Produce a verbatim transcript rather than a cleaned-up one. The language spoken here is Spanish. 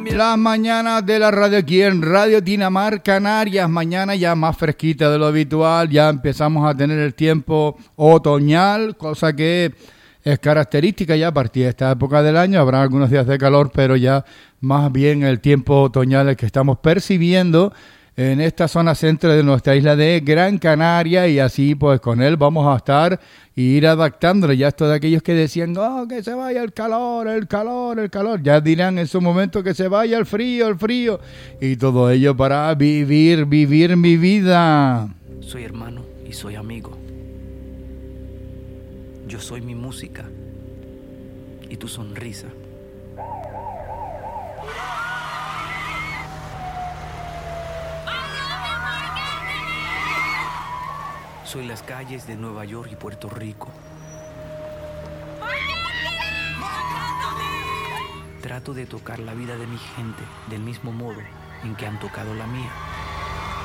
Las mañanas de la radio aquí en Radio Tinamar Canarias, mañana ya más fresquita de lo habitual, ya empezamos a tener el tiempo otoñal, cosa que es característica ya a partir de esta época del año. Habrá algunos días de calor, pero ya más bien el tiempo otoñal el que estamos percibiendo en esta zona centro de nuestra isla de Gran Canaria, y así pues con él vamos a estar e ir adaptándole. Ya esto de aquellos que decían, oh, que se vaya el calor, el calor, el calor, ya dirán en su momento que se vaya el frío, el frío, y todo ello para vivir, vivir mi vida. Soy hermano y soy amigo. Yo soy mi música y tu sonrisa. Soy las calles de Nueva York y Puerto Rico. Trato de tocar la vida de mi gente del mismo modo en que han tocado la mía.